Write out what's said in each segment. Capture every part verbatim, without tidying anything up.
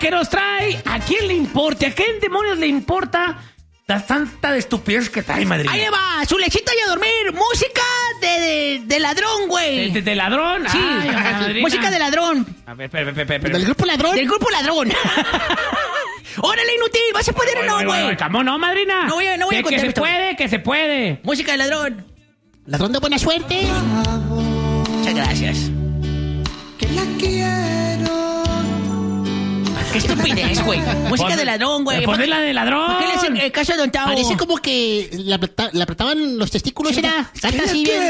que nos trae. ¿A quién le importa? ¿A quién demonios le importa la tanta de estupidez que trae, madrina? Ahí le va, su lechita y a dormir. Música de, de, de ladrón, güey. ¿De, de, de ladrón? Sí, Ay, música de ladrón. A ver, espera, espera, espera. ¿Del grupo ladrón? Del grupo ladrón. ¡Órale, inútil! ¿Vas a poder o no, güey? ¿Cómo no, madrina? No voy a, no voy a que, contar que se esto. puede, que se puede. Música de ladrón. Ladrón de buena suerte. Muchas gracias. Que la quiero. Qué estupidez, güey. Música Pues- de ladrón, güey. pues ¿Por es la de ladrón. ¿Por qué le hacen eh, caso a Don Tavo? Parece como que le, apreta- le apretaban los testículos. Era. Canta así bien.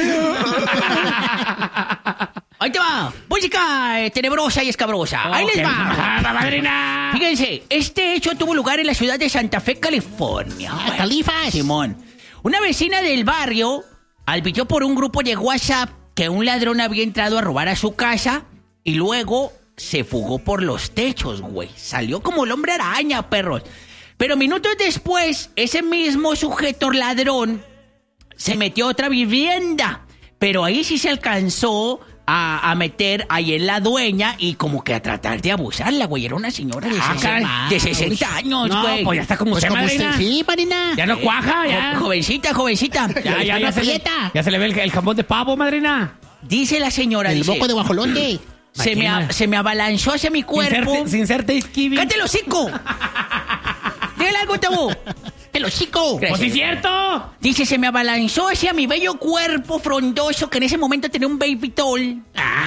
Ahí te va. Música eh, tenebrosa y escabrosa. Ahí les Ok, va. va, madrina. Fíjense, este hecho tuvo lugar en la ciudad de Santa Fe, California. Ah, Califas. Simón. Una vecina del barrio advirtió por un grupo de WhatsApp que un ladrón había entrado a robar a su casa y luego se fugó por los techos, güey. Salió como el hombre araña, perros. Pero minutos después, ese mismo sujeto ladrón se metió a otra vivienda. Pero ahí sí se alcanzó a, a meter ahí en la dueña y como que a tratar de abusarla, güey. Era una señora de, Ah, sesenta, caray. de sesenta años, No, güey. pues ya está como Pues usted, como madrina. usted, sí, Marina. Ya no cuaja, ya. Jo- jovencita, jovencita. Ya, ya, ya, se le, aprieta. ya se le ve el, el jamón de pavo, madrina. Dice la señora, El dice, moco de guajolote. se, me, a- Imagina. se me abalanzó hacia mi cuerpo. Sin serte, sin serte esquivi. ¡Cállate el hocico! Dígale algo, Tabú. El hocico. Pues sí, cierto. Dice, se me abalanzó hacia mi bello cuerpo frondoso que en ese momento tenía un baby doll.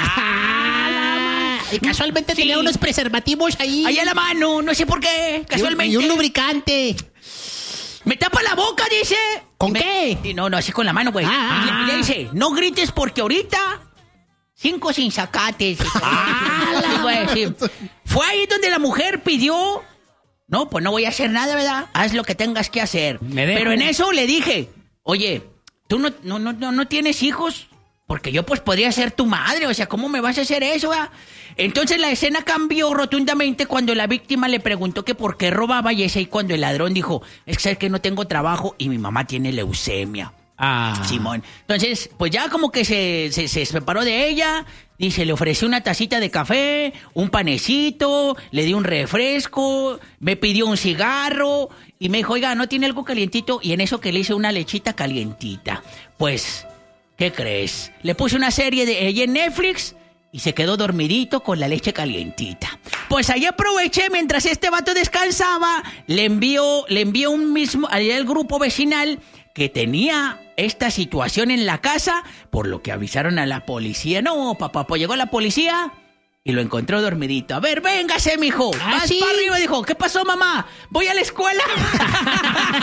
Ah, y casualmente Sí. tenía unos preservativos ahí. Ahí a la mano, no sé por qué, Y un- casualmente. Y un lubricante. Me tapa la boca, dice. ¿Con Me- qué? Y no, no, así con la mano, güey. Ah, y, le, ah. y le dice, no grites porque ahorita cinco sin sacates. Ah, la Güey, sí. Fue ahí donde la mujer pidió, no, pues no voy a hacer nada, ¿verdad? Haz lo que tengas que hacer. Me dejo. Pero en eso le dije, oye, ¿tú no, no, no, no, no tienes hijos? Porque yo pues podría ser tu madre, o sea, ¿cómo me vas a hacer eso, verdad? Entonces la escena cambió rotundamente cuando la víctima le preguntó que por qué robaba y es ahí cuando el ladrón dijo, es que, que no tengo trabajo y mi mamá tiene leucemia. Ah. Simón. Entonces, pues ya como que se, se, se separó de ella, dice, le ofrecí una tacita de café, un panecito, le di un refresco, me pidió un cigarro y me dijo, oiga, ¿no tiene algo calientito? Y en eso que le hice una lechita calientita. Pues, ¿qué crees? Le puse una serie de ella en Netflix y se quedó dormidito con la leche calientita. Pues ahí aproveché mientras este vato descansaba, le envió, le envió un mismo al grupo vecinal que tenía esta situación en la casa, por lo que avisaron a la policía. No, papá, pues llegó la policía y lo encontró dormidito. A ver, véngase, mijo. ¿Ah, Vas sí? para arriba, dijo. ¿Qué pasó, mamá? Voy a la escuela.